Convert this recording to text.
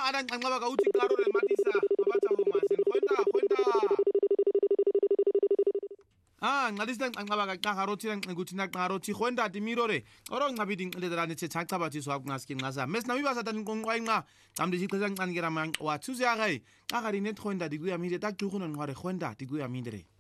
ngada nqanqaba ka uthi klaro re matisa mabatsa ho masen khwenta nqalisa nqanqaba ka qaharo thina nqikuthi na qaharo thi khwenta timiro re oro nqabidi nqledelane the chacha bathi so akungaski nqasa mesna mibasa tani nqonqwa inqa qamde ixesha nqanikera wa thuze ya gae qagari net khwenta dikuya mide ta qhuguno nqware khwenta dikuya mide re